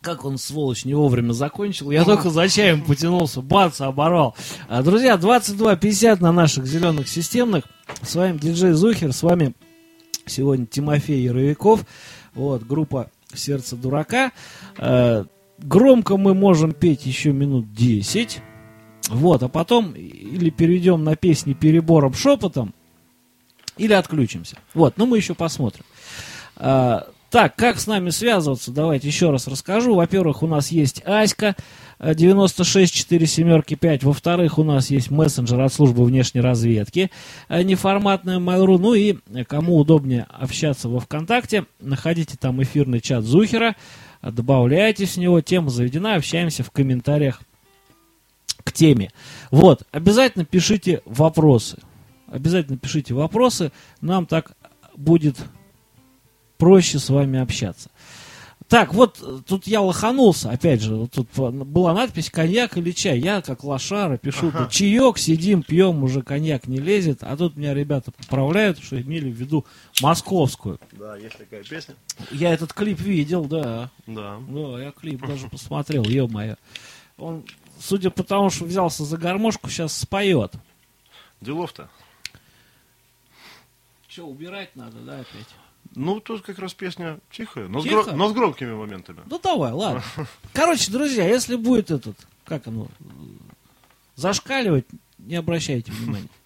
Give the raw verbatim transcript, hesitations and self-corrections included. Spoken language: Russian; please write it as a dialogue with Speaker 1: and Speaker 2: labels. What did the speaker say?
Speaker 1: Как он, сволочь, не вовремя закончил. Я только за чаем потянулся, бац, оборвал. А, друзья, двадцать два пятьдесят на наших зеленых системных. С вами диджей Зухер, с вами сегодня Тимофей Яровиков. Вот, группа «Сердце дурака». А, громко мы можем петь еще минут десять. Вот, а потом или перейдем на песни перебором шепотом, или отключимся. Вот, но мы еще посмотрим. А, Так, как с нами связываться, давайте еще раз расскажу. Во-первых, у нас есть Аська девяносто шесть четыре семь пять. Во-вторых, у нас есть мессенджер от службы внешней разведки, неформатная Mail.ru. Ну и кому удобнее общаться во ВКонтакте, находите там эфирный чат Зухера, добавляйтесь в него, тема заведена, общаемся в комментариях к теме. Вот, обязательно пишите вопросы. Обязательно пишите вопросы, нам так будет проще с вами общаться. Так, вот тут я лоханулся, опять же, вот тут была надпись «коньяк или чай». Я, как лошара, пишу ага. «чаек», сидим, пьем, уже коньяк не лезет. А тут меня ребята поправляют, что имели в виду московскую.
Speaker 2: Да, есть такая песня.
Speaker 1: Я этот клип видел, да.
Speaker 2: Да.
Speaker 1: Да, я клип даже посмотрел, ё-моё. Он, судя по тому, что взялся за гармошку, сейчас споет.
Speaker 2: Делов-то.
Speaker 1: Что, убирать надо, да, опять?
Speaker 2: Ну, тут как раз песня тихая, но,
Speaker 1: Тихо?
Speaker 2: С, гро... но с громкими моментами.
Speaker 1: Ну, давай, ладно. Короче, друзья, если будет этот, как оно, зашкаливать, не обращайте внимания.